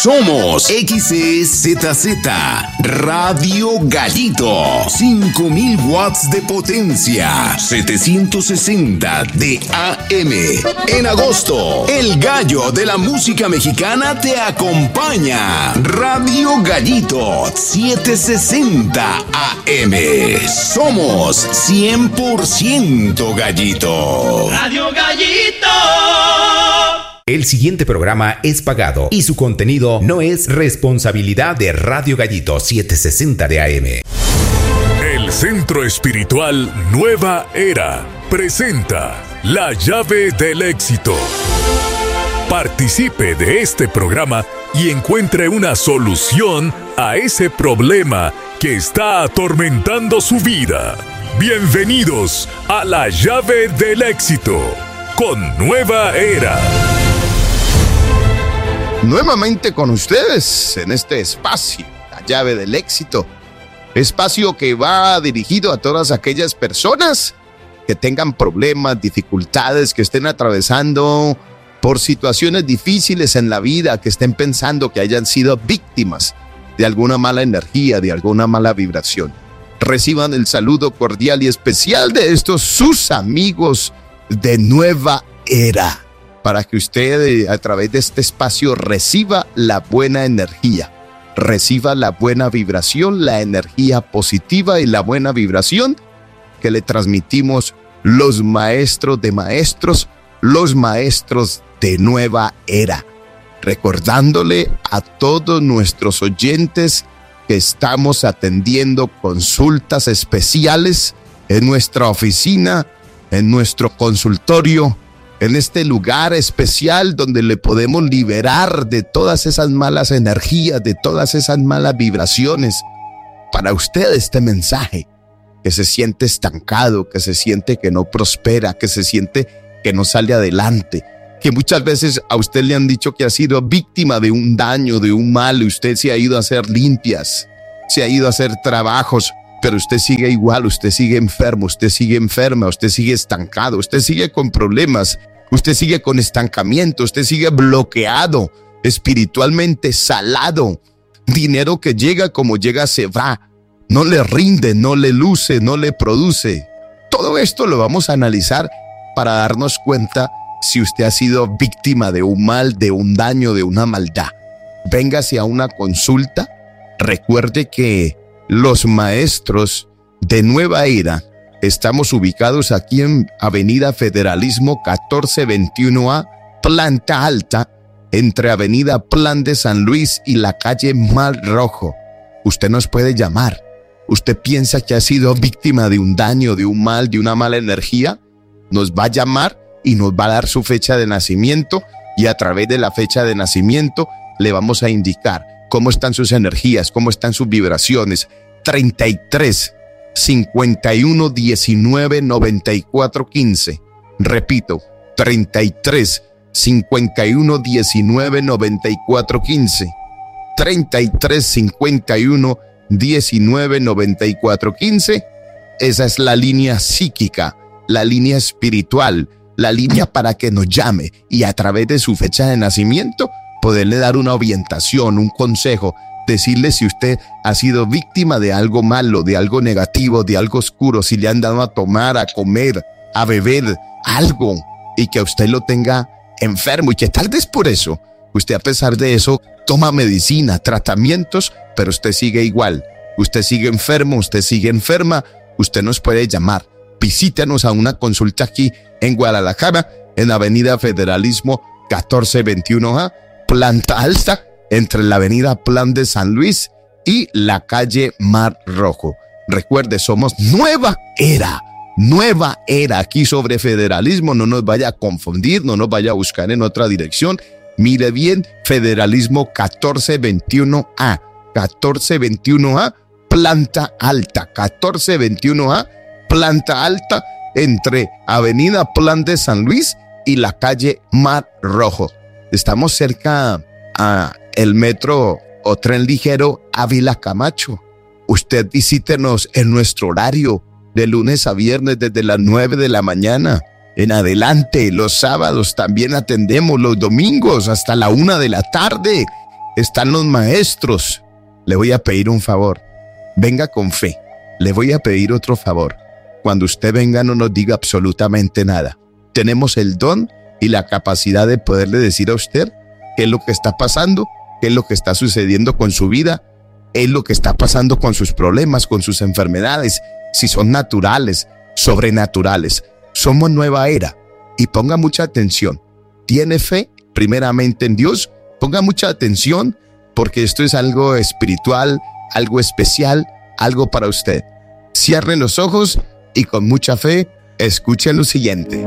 Somos XEZZ Radio Gallito. 5000 watts de potencia. 760 de AM. En agosto, el gallo de la música mexicana te acompaña. Radio Gallito 760 AM. Somos 100% Gallito. Radio Gallito. El siguiente programa es pagado y su contenido no es responsabilidad de Radio Gallito 760 de AM. El Centro Espiritual Nueva Era presenta La Llave del Éxito. Participe de este programa y encuentre una solución a ese problema que está atormentando su vida. Bienvenidos a La Llave del Éxito con Nueva Era. Nuevamente con ustedes en este espacio, La Llave del Éxito. Espacio que va dirigido a todas aquellas personas que tengan problemas, dificultades, que estén atravesando por situaciones difíciles en la vida, que estén pensando que hayan sido víctimas de alguna mala energía, de alguna mala vibración. Reciban el saludo cordial y especial de estos sus amigos de Nueva Era, para que usted a través de este espacio reciba la buena energía, reciba la buena vibración, la energía positiva y la buena vibración que le transmitimos los maestros de maestros, los maestros de Nueva Era. Recordándole a todos nuestros oyentes que estamos atendiendo consultas especiales en nuestra oficina, en nuestro consultorio, en este lugar especial donde le podemos liberar de todas esas malas energías, de todas esas malas vibraciones. Para usted este mensaje, que se siente estancado, que se siente que no prospera, que se siente que no sale adelante, que muchas veces a usted le han dicho que ha sido víctima de un daño, de un mal, y usted se ha ido a hacer limpias, se ha ido a hacer trabajos, pero usted sigue igual, usted sigue enfermo, usted sigue enferma, usted sigue estancado, usted sigue con problemas, usted sigue con estancamiento, usted sigue bloqueado, espiritualmente salado. Dinero que llega como llega se va, no le rinde, no le luce, no le produce. Todo esto lo vamos a analizar para darnos cuenta si usted ha sido víctima de un mal, de un daño, de una maldad. Véngase a una consulta. Recuerde que los maestros de Nueva Era estamos ubicados aquí en Avenida Federalismo 1421A, planta alta, entre Avenida Plan de San Luis y la calle Mar Rojo. Usted nos puede llamar. ¿Usted piensa que ha sido víctima de un daño, de un mal, de una mala energía? Nos va a llamar y nos va a dar su fecha de nacimiento, y a través de la fecha de nacimiento le vamos a indicar cómo están sus energías, cómo están sus vibraciones. 33 51 19 94 15. Repito, 33 51 19 94 15. 33 51 19 94 15. Esa es la línea psíquica, la línea espiritual, la línea para que nos llame y a través de su fecha de nacimiento poderle dar una orientación, un consejo, decirle si usted ha sido víctima de algo malo, de algo negativo, de algo oscuro, si le han dado a tomar, a comer, a beber algo y que a usted lo tenga enfermo y que tal vez por eso usted, a pesar de eso, toma medicina, tratamientos, pero usted sigue igual, usted sigue enfermo, usted sigue enferma. Usted nos puede llamar, visítenos a una consulta aquí en Guadalajara, en Avenida Federalismo 1421A, planta alta, entre la Avenida Plan de San Luis y la calle Mar Rojo. Recuerde, somos Nueva Era, aquí sobre Federalismo. No nos vaya a confundir, no nos vaya a buscar en otra dirección. Mire bien, Federalismo 1421A, 1421A, planta alta, 1421A, planta alta, entre Avenida Plan de San Luis y la calle Mar Rojo. Estamos cerca a el metro o tren ligero Ávila Camacho. Usted visítenos en nuestro horario de lunes a viernes desde las 9 de la mañana en adelante. Los sábados también atendemos, los domingos hasta la 1 de la tarde. están los maestros. Le voy a pedir un favor. Venga con fe. Le voy a pedir otro favor. Cuando usted venga, no nos diga absolutamente nada. Tenemos el don y la capacidad de poderle decir a usted qué es lo que está pasando, qué es lo que está sucediendo con su vida, qué es lo que está pasando con sus problemas, con sus enfermedades, si son naturales, sobrenaturales. Somos nueva era y ponga mucha atención. ¿Tiene fe primeramente en Dios? Ponga mucha atención porque esto es algo espiritual, algo especial, algo para usted. Cierre los ojos y con mucha fe escuche lo siguiente.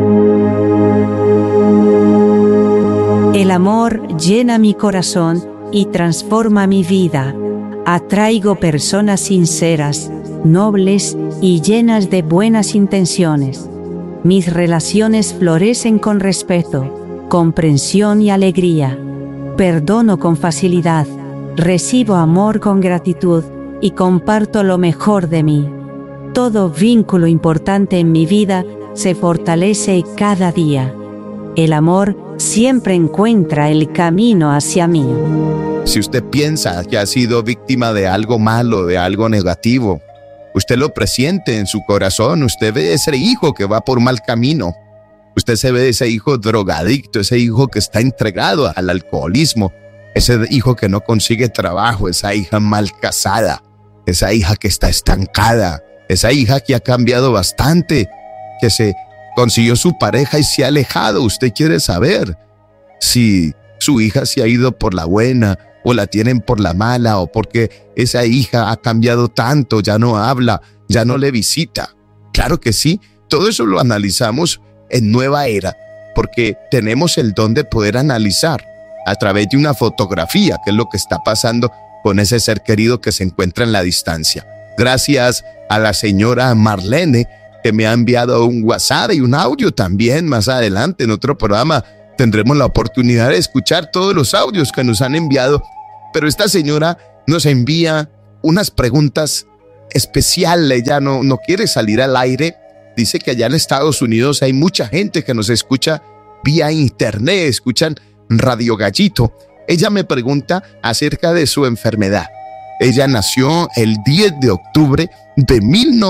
El amor llena mi corazón y transforma mi vida. Atraigo personas sinceras, nobles y llenas de buenas intenciones. Mis relaciones florecen con respeto, comprensión y alegría. Perdono con facilidad, recibo amor con gratitud y comparto lo mejor de mí. Todo vínculo importante en mi vida se fortalece cada día. El amor siempre encuentra el camino hacia mí. Si usted piensa que ha sido víctima de algo malo, de algo negativo, usted lo presiente en su corazón, usted ve ese hijo que va por mal camino, usted se ve ese hijo drogadicto, ese hijo que está entregado al alcoholismo, ese hijo que no consigue trabajo, esa hija mal casada, esa hija que está estancada, esa hija que ha cambiado bastante, que se consiguió su pareja y se ha alejado. Usted quiere saber si su hija se ha ido por la buena o la tienen por la mala, o porque esa hija ha cambiado tanto, ya no habla, ya no le visita. Claro que sí, todo eso lo analizamos en Nueva Era, porque tenemos el don de poder analizar a través de una fotografía qué es lo que está pasando con ese ser querido que se encuentra en la distancia. Gracias a la señora Marlene, que me ha enviado un WhatsApp y un audio también. Más adelante en otro programa tendremos la oportunidad de escuchar todos los audios que nos han enviado, pero esta señora nos envía unas preguntas especiales. Ella no quiere salir al aire. Dice que allá en Estados Unidos hay mucha gente que nos escucha vía internet, escuchan Radio Gallito. Ella me pregunta acerca de su enfermedad. Ella nació el 10 de octubre de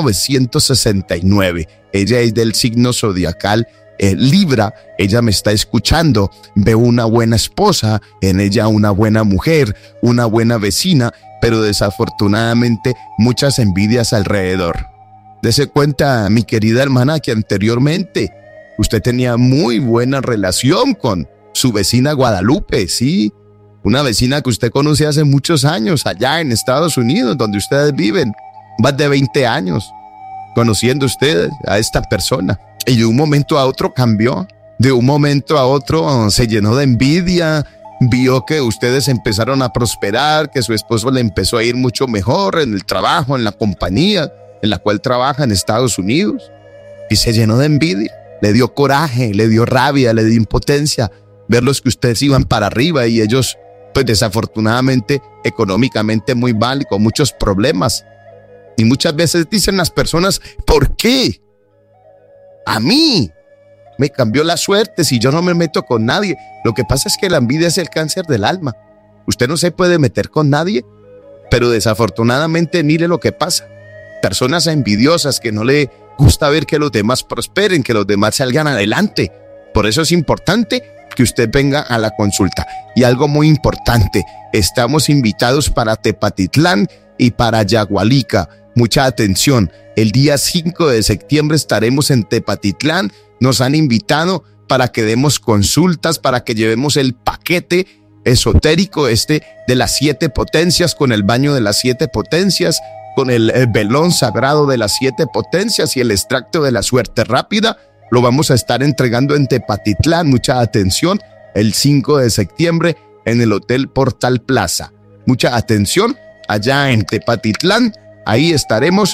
1969. Ella es del signo zodiacal Libra. Ella me está escuchando. Veo una buena esposa, en ella una buena mujer, una buena vecina, pero desafortunadamente muchas envidias alrededor. Dese cuenta, mi querida hermana, que anteriormente usted tenía muy buena relación con su vecina Guadalupe, ¿sí? Una vecina que usted conoce hace muchos años allá en Estados Unidos, donde ustedes viven. Más de 20 años conociendo ustedes a esta persona. Y de un momento a otro cambió. De un momento a otro se llenó de envidia. Vio que ustedes empezaron a prosperar, que su esposo le empezó a ir mucho mejor en el trabajo, en la compañía en la cual trabaja en Estados Unidos. Y se llenó de envidia. Le dio coraje, le dio rabia, le dio impotencia verlos que ustedes iban para arriba y ellos, pues desafortunadamente, económicamente muy mal y con muchos problemas. Y muchas veces dicen las personas, ¿por qué? A mí me cambió la suerte si yo no me meto con nadie. Lo que pasa es que la envidia es el cáncer del alma. Usted no se puede meter con nadie, pero desafortunadamente mire lo que pasa. Personas envidiosas que no le gusta ver que los demás prosperen, que los demás salgan adelante. Por eso es importante que usted venga a la consulta. Y algo muy importante, estamos invitados para Tepatitlán y para Yagualica. Mucha atención, el día 5 de septiembre estaremos en Tepatitlán. Nos han invitado para que demos consultas, para que llevemos el paquete esotérico de las 7 potencias, con el baño de las 7 potencias, con el velón sagrado de las 7 potencias y el extracto de la suerte rápida. Lo vamos a estar entregando en Tepatitlán. Mucha atención, el 5 de septiembre en el Hotel Portal Plaza. Mucha atención, allá en Tepatitlán. Ahí estaremos,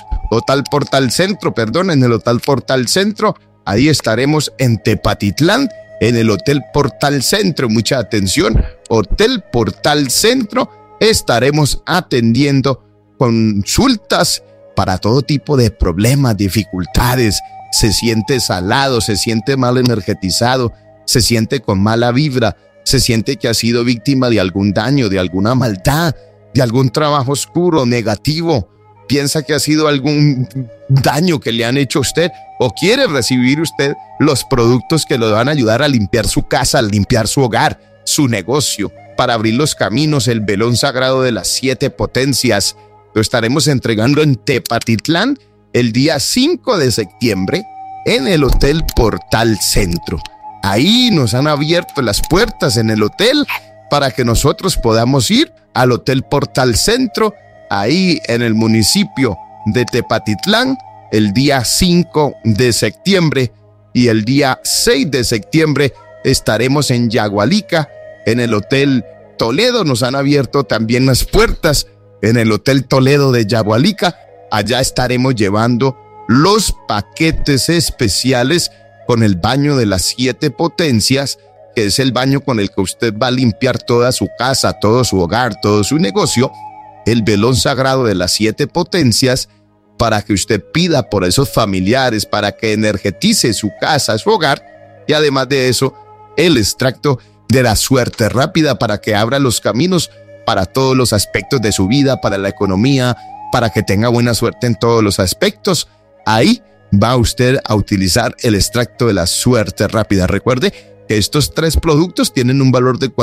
en el Hotel Portal Centro. Ahí estaremos en Tepatitlán, en el Hotel Portal Centro. Mucha atención, Hotel Portal Centro. Estaremos atendiendo consultas para todo tipo de problemas, dificultades. Se siente salado, se siente mal energetizado, se siente con mala vibra, se siente que ha sido víctima de algún daño, de alguna maldad, de algún trabajo oscuro, negativo, piensa que ha sido algún daño que le han hecho a usted, o quiere recibir usted los productos que le van a ayudar a limpiar su casa, a limpiar su hogar, su negocio, para abrir los caminos, el velón sagrado de las 7 potencias. Lo estaremos entregando en Tepatitlán el día 5 de septiembre en el Hotel Portal Centro. Ahí nos han abierto las puertas en el hotel para que nosotros podamos ir al Hotel Portal Centro, ahí en el municipio de Tepatitlán, el día 5 de septiembre, y el día 6 de septiembre estaremos en Yagualica, en el Hotel Toledo. Nos han abierto también las puertas en el Hotel Toledo de Yagualica. Allá estaremos llevando los paquetes especiales con el baño de las 7 potencias, que es el baño con el que usted va a limpiar toda su casa, todo su hogar, todo su negocio, el velón sagrado de las 7 potencias, para que usted pida por esos familiares, para que energetice su casa, su hogar, y además de eso, el extracto de la suerte rápida, para que abra los caminos para todos los aspectos de su vida, para la economía, para que tenga buena suerte en todos los aspectos. Ahí va usted a utilizar el extracto de la suerte rápida. Recuerde que estos 3 productos tienen un valor de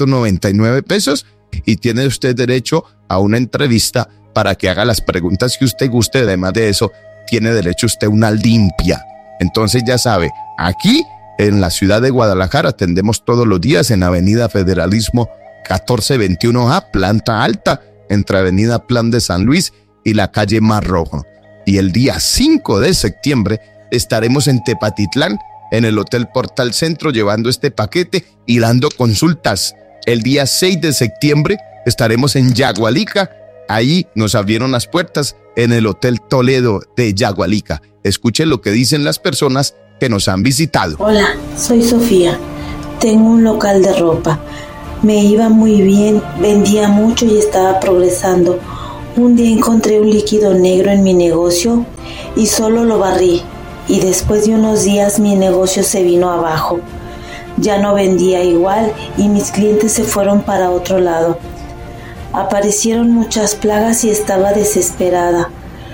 499 pesos y tiene usted derecho a una entrevista para que haga las preguntas que usted guste. Además de eso, tiene derecho usted a una limpia. Entonces ya sabe, aquí en la ciudad de Guadalajara atendemos todos los días en Avenida Federalismo 1421A, planta alta, entre Avenida Plan de San Luis y la calle Mar Rojo. Y el día 5 de septiembre estaremos en Tepatitlán, en el Hotel Portal Centro, llevando este paquete y dando consultas. El día 6 de septiembre estaremos en Yagualica. Ahí nos abrieron las puertas en el Hotel Toledo de Yagualica. Escuchen lo que dicen las personas que nos han visitado. Hola, soy Sofía. Tengo un local de ropa. Me iba muy bien, vendía mucho y estaba progresando. Un día encontré un líquido negro en mi negocio y solo lo barrí. Y después de unos días mi negocio se vino abajo. Ya no vendía igual y mis clientes se fueron para otro lado. Aparecieron muchas plagas y estaba desesperada.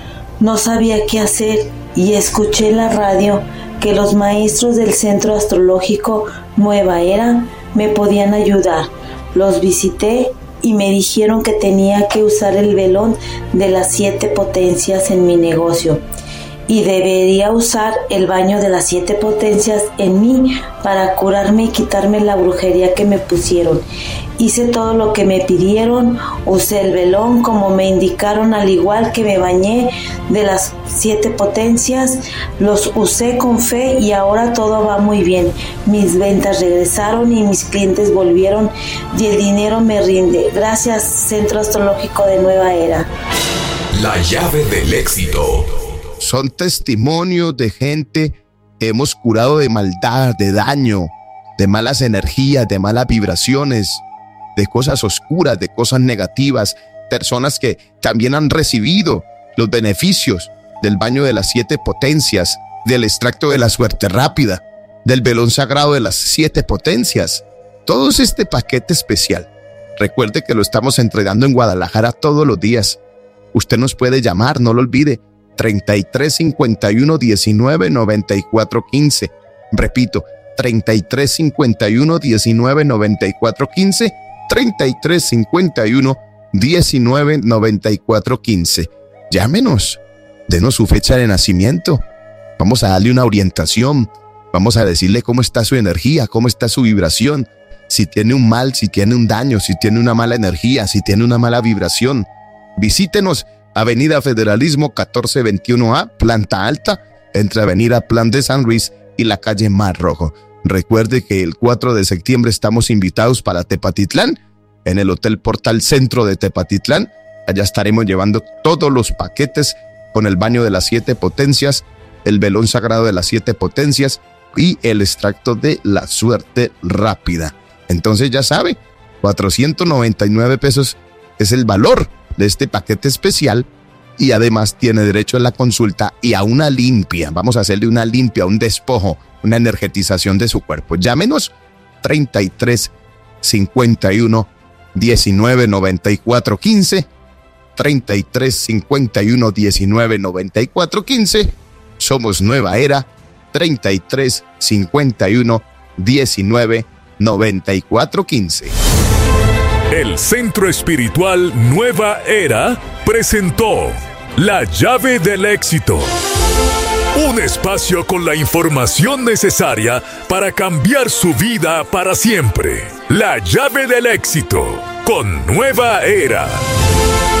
No sabía qué hacer y escuché en la radio que los maestros del Centro Astrológico Nueva Era me podían ayudar. Los visité y me dijeron que tenía que usar el velón de las 7 potencias en mi negocio y debería usar el baño de las 7 potencias en mí para curarme y quitarme la brujería que me pusieron. Hice todo lo que me pidieron, usé el velón como me indicaron, al igual que me bañé de las 7 potencias, los usé con fe y ahora todo va muy bien. Mis ventas regresaron y mis clientes volvieron y el dinero me rinde. Gracias, Centro Astrológico de Nueva Era. La llave del éxito. Son testimonios de gente que hemos curado de maldad, de daño, de malas energías, de malas vibraciones, de cosas oscuras, de cosas negativas. Personas que también han recibido los beneficios del baño de las 7 potencias, del extracto de la suerte rápida, del velón sagrado de las 7 potencias. Todo es este paquete especial. Recuerde que lo estamos entregando en Guadalajara todos los días. Usted nos puede llamar, no lo olvide, 33 51 19 94 15. Repito, 33 51 19 94 15, 33 51 19 94 15. Llámenos, denos su fecha de nacimiento. Vamos a darle una orientación. Vamos a decirle cómo está su energía, cómo está su vibración. Si tiene un mal, si tiene un daño, si tiene una mala energía, si tiene una mala vibración. Visítenos, Avenida Federalismo 1421A, planta alta, entre Avenida Plan de San Luis y la calle Mar Rojo. Recuerde que el 4 de septiembre estamos invitados para Tepatitlán, en el Hotel Portal Centro de Tepatitlán. Allá estaremos llevando todos los paquetes con el baño de las 7 potencias, el velón sagrado de las 7 potencias y el extracto de la suerte rápida. Entonces ya sabe, 499 pesos es el valor de este paquete especial y además tiene derecho a la consulta y a una limpia. Vamos a hacerle una limpia, un despojo, una energetización de su cuerpo. Llámenos 33 51 19 94 15. 33 51 19 94 15. Somos Nueva Era. 33 51 19 94 15. El Centro Espiritual Nueva Era presentó La Llave del Éxito. Un espacio con la información necesaria para cambiar su vida para siempre. La Llave del Éxito con Nueva Era.